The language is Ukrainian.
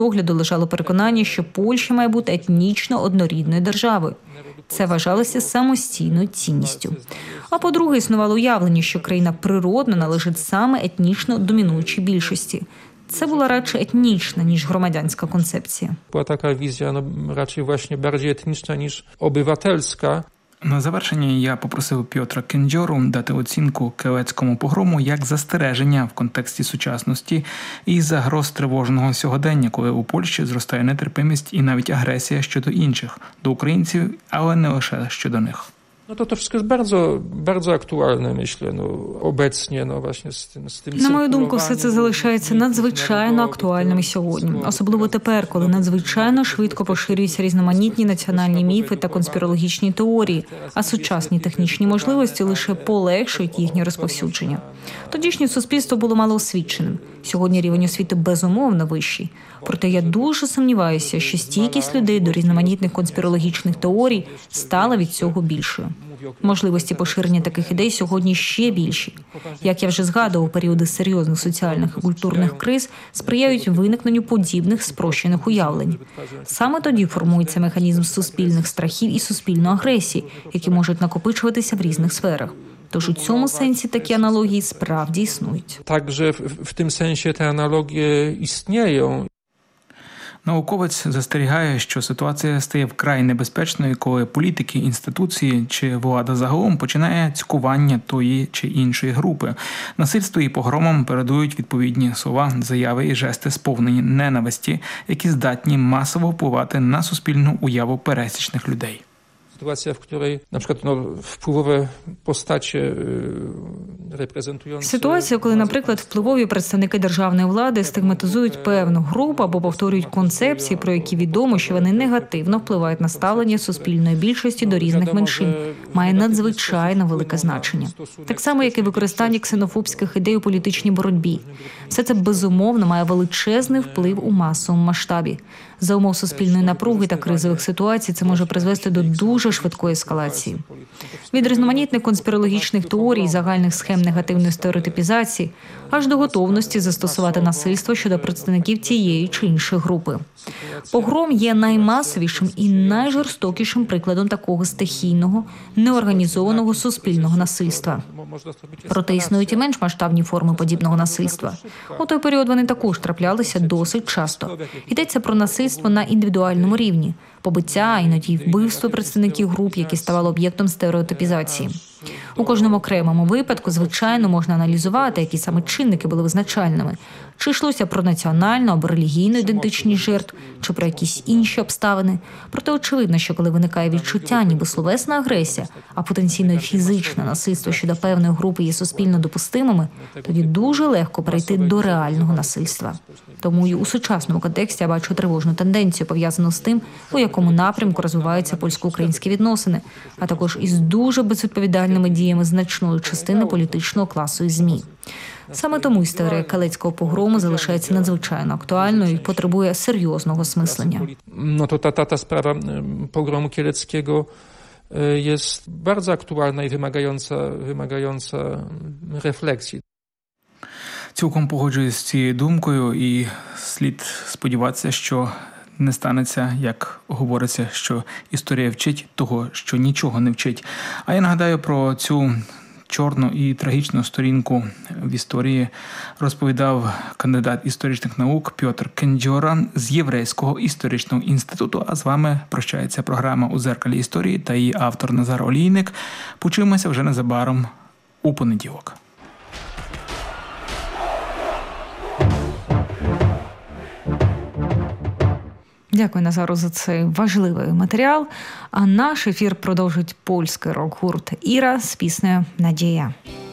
огляду лежало переконання, що Польща має бути етнічно однорідною державою. Це вважалося самостійною цінністю. А по-друге, існувало уявлення, що країна природно належить саме етнічно домінуючій більшості. Це була радше етнічна, ніж громадянська концепція. Була така візія, радше właśnie bardziej етнічна, ніж обивательська. На завершення я попросив Пьотра Кенджору дати оцінку Келецькому погрому як застереження в контексті сучасності і загроз тривожного сьогодення, коли у Польщі зростає нетерпимість і навіть агресія щодо інших, до українців, але не лише щодо них. To wszystko jest bardzo aktualne, myślę, obecnie, właśnie z tym На мою думку, все це залишається надзвичайно актуальним і сьогодні. Особливо тепер, коли надзвичайно швидко поширюються різноманітні національні міфи та конспірологічні теорії, а сучасні технічні можливості лише полегшують їхнє розповсюдження. Тодішнє суспільство було малоосвіченим. Сьогодні рівень освіти безумовно вищий. Проте я дуже сумніваюся, що стійкість людей до різноманітних конспірологічних теорій стала від цього більшою. Можливості поширення таких ідей сьогодні ще більші. Як я вже згадував, періоди серйозних соціальних і культурних криз сприяють виникненню подібних спрощених уявлень. Саме тоді формується механізм суспільних страхів і суспільної агресії, які можуть накопичуватися в різних сферах. Тож у цьому сенсі такі аналогії справді існують. Также в tym sensie te analogie istnieją. Науковець застерігає, що ситуація стає вкрай небезпечною, коли політики, інституції чи влада загалом починає цькування тої чи іншої групи. Насильству і погромам передують відповідні слова, заяви і жести, сповнені ненависті, які здатні масово впливати на суспільну уяву пересічних людей. Sytuacja, w której na przykład wpływowe postacie reprezentujące... Ситуація, коли, наприклад, впливові представники державної влади стигматизують певну групу або повторюють концепції, про які відомо, що вони негативно впливають на ставлення суспільної більшості до різних меншин, має надзвичайно велике значення. Так само, як і використання ксенофобських ідей у політичній боротьбі. Все це, безумовно, має величезний вплив у масовому масштабі. За умов суспільної напруги та кризових ситуацій це може призвести до дуже швидкої ескалації. Від різноманітних конспірологічних теорій, загальних схем негативної стереотипізації, аж до готовності застосувати насильство щодо представників тієї чи іншої групи. Погром є наймасовішим і найжорстокішим прикладом такого стихійного, неорганізованого суспільного насильства. Проте існують і менш масштабні форми подібного насильства. У той період вони також траплялися досить часто. Йдеться про насильство на індивідуальному рівні, побиття, іноді вбивство представників груп, які ставали об'єктом стереотипізації. У кожному окремому випадку, звичайно, можна аналізувати, які саме чинники були визначальними. Чи йшлося про національну або релігійну ідентичність жертв, чи про якісь інші обставини. Проте очевидно, що коли виникає відчуття, ніби словесна агресія, а потенційно фізичне насильство щодо певної групи є суспільно допустимими, тоді дуже легко перейти до реального насильства. Тому і у сучасному контексті я бачу тривожну тенденцію, пов'язану з тим, у якому напрямку розвиваються польсько-українські відносини, а також із дуже безвідповідальними діями значної частини політичного класу і ЗМІ. Саме тому історія Келецького погрому залишається надзвичайно актуальною і потребує серйозного осмислення. To ta sprawa pogromu kieleckiego jest bardzo aktualna i wymagająca refleksji. Цілком погоджуюсь з цією думкою, і слід сподіватися, що не станеться, як говориться, що історія вчить того, що нічого не вчить. А я нагадаю про цю чорну і трагічну сторінку в історії розповідав кандидат історичних наук Пьотр Кенджора з Єврейського історичного інституту. А з вами прощається програма «У дзеркалі історії» та її автор Назар Олійник. Почуємося вже незабаром у понеділок. Дякую, Назару, за цей важливий матеріал. А наш ефір продовжить польський рок-гурт «Іра» з піснею «Надія».